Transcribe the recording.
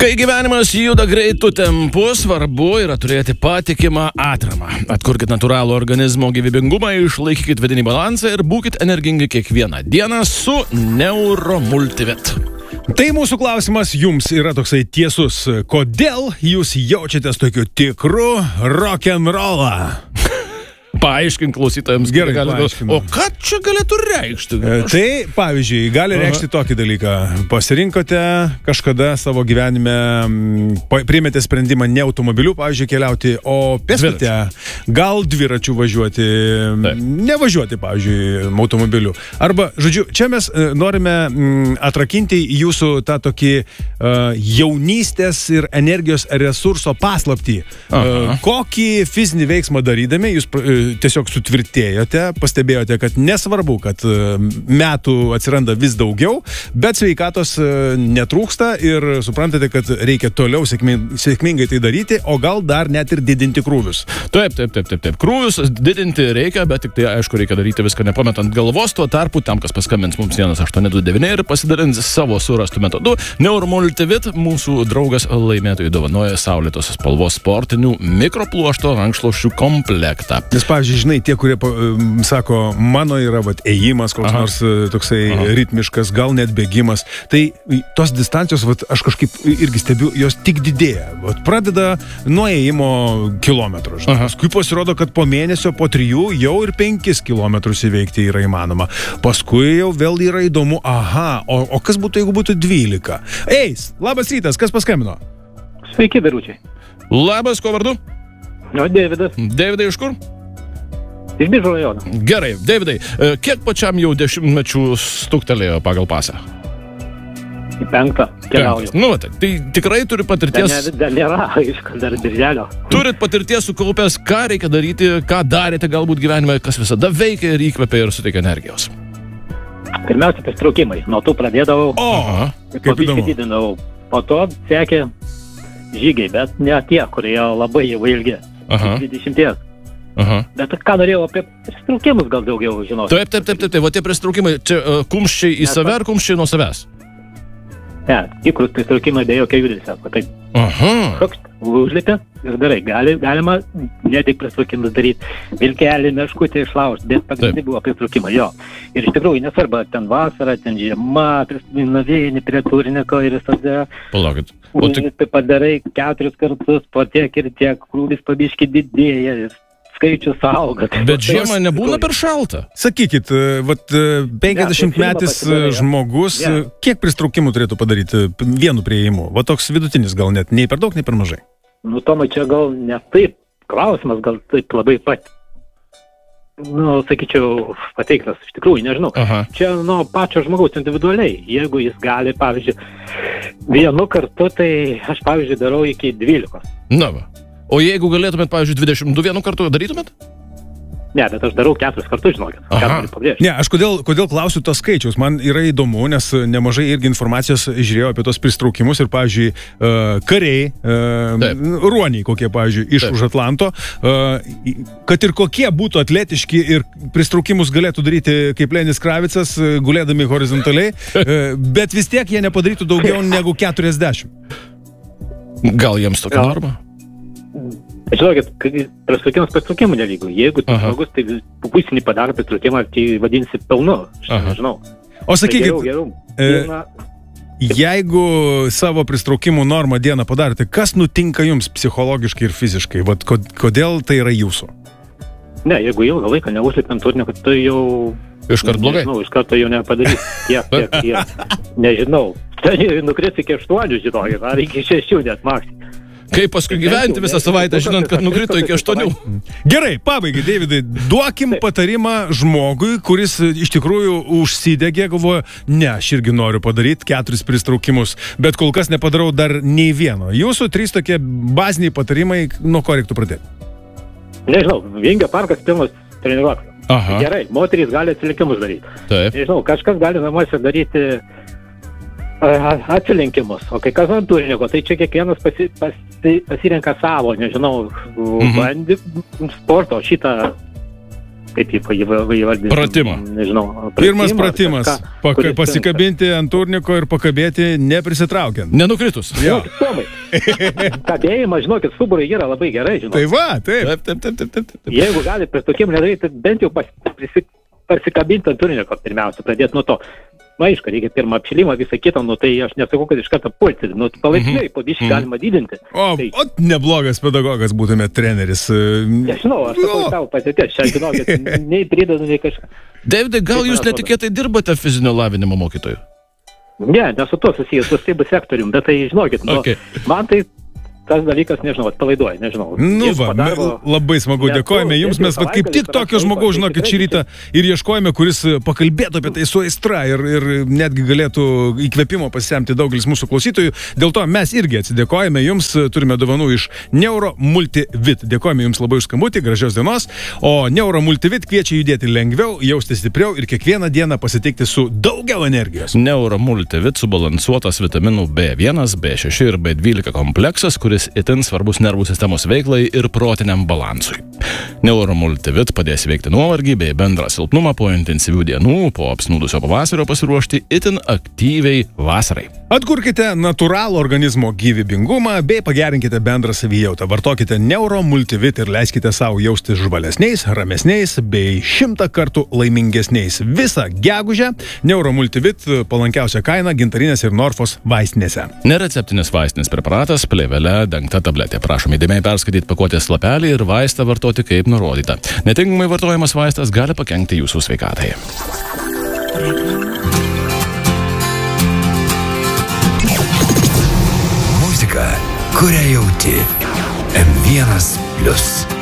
Kai gyvenimas juda greitų tempų, svarbu yra turėti patikimą atramą. Atkurkit natūralų organizmo gyvybingumą, išlaikykit vidinį balansą ir būkit energingi kiekvieną dieną su Neuromultivit. Tai mūsų klausimas jums yra toksai tiesus. Kodėl jūs jaučiatės tokiu tikru rock'n'rollą? Paaiškink klausytojams. Gerai, paaiškinu. O ką čia galėtų reikšti? Tai, pavyzdžiui, gali reikšti tokį dalyką. Pasirinkote kažkada savo gyvenime, priėmėte sprendimą ne automobiliu, pavyzdžiui, keliauti, o pėstute, gal dviračių važiuoti, nevažiuoti, pavyzdžiui, automobiliu. Arba, žodžiu, čia mes norime atrakinti jūsų tą tokį jaunystės ir energijos resurso paslaptį. Kokį fizinį veiksmą darydami jūs tiesiog sutvirtėjote, pastebėjote, kad nesvarbu, kad metų atsiranda vis daugiau, bet sveikatos netrūksta ir suprantate, kad reikia toliau sėkmingai tai daryti, o gal dar net ir didinti krūvius. Taip. Krūvius didinti reikia, bet tik tai, aišku, reikia daryti viską nepametant galvos. Tuo tarpu tam, kas paskambins mums 1829 ir pasidalins savo surastų metodu, Neuromultivit, mūsų draugas laimėtojai dovanoja saulėtos spalvos sportinių mikropluošto rankšluosčių komplektą. Nes, pavyzdžiui, žinai, tie, kurie sako, mano yra ėjimas, koks nors toksai ritmiškas, gal net bėgimas, tai tos distancijos, aš kažkaip irgi stebiu, jos tik didėja. Pradeda nuo ėjimo kilometrų. Paskui pasirodo, kad po mėnesio, po 3 jau ir 5 kilometrus įveikti yra įmanoma. Paskui jau vėl yra įdomu, o kas būtų, jeigu būtų 12? Eis, labas rytas, kas paskambino? Sveiki, Biručiai. Labas, ko vardu? Deividas. Davidai, iš kur? Iš Biržų rajono. Gerai, Davidai, kiek pačiam jau 10 mečių stuktelėjo pagal pasą? Į 5 keliauju. Tai tikrai turi patirties... Dar nėra, dar birželio. Turit patirties sukaupęs, ką reikia daryti, ką darėte galbūt gyvenime, kas visada veikia ir įkvepia ir suteikia energijos. Pirmiausia, pasitraukimai. Nuo tų pradėdavau. Kaip įdomu. Didindavau. Po to sekė žygiai, bet ne tie, kurie labai jau ilgi. 20. Bet ką norėjau apie pristraukimus gal daugiau žinoti. Taip. Va tie pristraukimai, čia kumščiai į save ar kumščiai nuo savęs? Ne, tikrus pristraukimai be jokio judesio. Taip. Užlipė ir darai. Galima ne tik pristraukimus daryti. Vilkelį, meškutį išlaužti, bet pagrindai buvo pristraukimai, jo. Ir iš tikrųjų nesvarba, ten vasara, ten žiema, navėjini prie turniko ir visada. Palaukit. Tai padarai 4 kartus, po tiek ir tiek, krūvis pabiški didėja ir skaičius auga. Bet žiemą nebūna per šalta. Sakykit, 50-metis žmogus, kiek pristraukimų turėtų padaryti vienu priėjimu? Va toks vidutinis gal net, nei per daug, nei per mažai. Tomai, čia gal ne taip, klausimas gal taip labai sakyčiau, pateiktas, iš tikrųjų, nežinau. Čia nuo pačio žmogaus individualiai. Jeigu jis gali, pavyzdžiui, vienu kartu, tai aš, pavyzdžiui, darau iki 12. O jeigu galėtumėt, pavyzdžiui, 22 vienu kartu darytumėt? Ne, bet aš darau 4 kartus, žinokit. Ne, aš kodėl klausiu tos skaičiaus? Man yra įdomu, nes nemažai irgi informacijos žiūrėjau apie tos pristraukimus ir, pavyzdžiui, kariai, ruoniai kokie, pavyzdžiui, už Atlanto, kad ir kokie būtų atletiški ir pristraukimus galėtų daryti kaip Lenis Kravicas, gulėdami horizontaliai, bet vis tiek jie nepadarytų daugiau negu 40. Gal jiems tokia norma? Žinokit, pristraukimų nelygų. Jeigu žmogus tai pusinį padaro pristraukimą, tai vadinasi pelnu. Žinau. O sakykit, jeigu savo pristraukimų normą dieną padarėte, kas nutinka jums psichologiškai ir fiziškai? Kodėl tai yra jūsų? Ne, jeigu ilgą laiką neužlipėm turniko, tai jau... Iškart blogai? Nežinau, iškart jau nepadarys. Tiek. Nežinau. Tai nukris iki 8, žinokit, ar iki 6 net maksiai. Kaip paskui gyventi visą savaitę, žinant, kad nukrito iki 8. Gerai, pabaigai, Davidai, duokim patarimą žmogui, kuris iš tikrųjų užsidegė, galvoja, ne, aš irgi noriu padaryti 4 pristraukimus, bet kol kas nepadarau dar nei vieno. Jūsų 3 tokie baziniai patarimai, nuo ko reiktų pradėti? Nežinau, Vingio parkas pilnas treniruoklių. Gerai, moterys gali atsilikimus daryti. Taip. Nežinau, kažkas gali namuose daryti atsilenkimus, o kai kas ant turniko, tai čia kiekvienas pasirenka savo, nežinau, sporto šitą kaip jį įvardinti. Pratimą. Nežinau. Pirmas pratimas. Pasikabinti ant turniko ir pakabėti neprisitraukiant. Nenukritus. Jo. Kabėjimas, žinokit, stuburui yra labai gerai, žinokit. Tai va, taip. Taip. Jeigu gali prie tokiem nedaryti, bent jau pasikabinti ant turniko pirmiausia, pradėti nuo to. Aišku, reikia pirmą apšilimą, visą kitą, tai aš nesakau, kad iš karto pulti, palaipsniui, po biškį galima didinti. O neblogas pedagogas būtume treneris. Nežinau, aš sakau tavo patirties, čia žinokit, nei pridedu, nei kažką. Davidai, gal jūs netikėtai dirbate fizinio lavinimo mokytoju? Ne, nesu to susijęs su statybų sektorium, bet tai žinokit, man tai tas dalykas, nežinau, atpalaiduoja, nežinau. Labai smagu, dėkojame jums, mes kaip tik tokio žmogaus, žinokit, šį rytą ir ieškojame, kuris pakalbėtų apie tai su aistra ir netgi galėtų įkvėpimo pasisemti daugelis mūsų klausytojų. Dėl to mes irgi atsidėkojame jums, turime dovanų iš Neuro Multivit. Dėkojame jums labai už skambutį, gražios dienos, o Neuro Multivit kviečia judėti lengviau, jausti stipriau ir kiekvieną dieną pasitikti su daugiau energijos. Neuro Multivit subalansuotas vitaminų B1, B6 ir B12 kompleksas, kuris itin svarbus nervų sistemos veiklai ir protiniam balansui. Neuro Multivit padės veikti nuovargį bei bendrą silpnumą po intensyvių dienų, po apsnūdusio pavasario pasiruošti itin aktyviai vasarai. Atkurkite natūralų organizmo gyvybingumą bei pagerinkite bendrą savijautą. Vartokite Neuro Multivit ir leiskite savo jaustis žvalesniais, ramesniais bei 100 kartų laimingesniais. Visą gegužę Neuro Multivit palankiausia kaina Gintarinės ir Norfos vaistinėse. Nereceptinis vaistinis preparatas, plėvele dengta tabletė. Prašom įdėmiai perskaityti pakuotės lapelį ir vaistą vartoti kaip nurodyta. Netinkamai vartojamas vaistas gali pakenkti jūsų sveikatai. Muzika, kurią jauti. M1+.